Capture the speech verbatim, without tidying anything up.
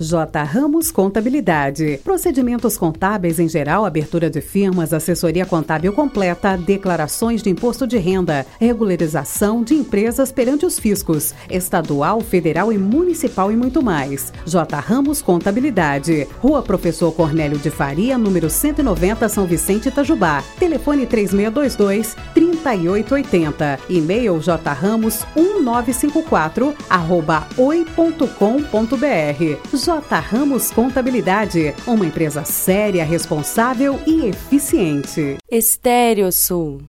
J. Ramos Contabilidade. Procedimentos contábeis em geral, abertura de firmas, assessoria contábil completa, declarações de imposto de renda, regularização de empresas perante os fiscos, estadual, federal e municipal e muito mais. J. Ramos Contabilidade. Rua Professor Cornélio de Faria, número cento e noventa, São Vicente, Itajubá. Telefone três seis dois dois, três oito oito zero. E-mail jramos um nove cinco quatro arroba oi ponto com ponto br. J. Ramos Contabilidade, uma empresa séria, responsável e eficiente. Estéreo Sul.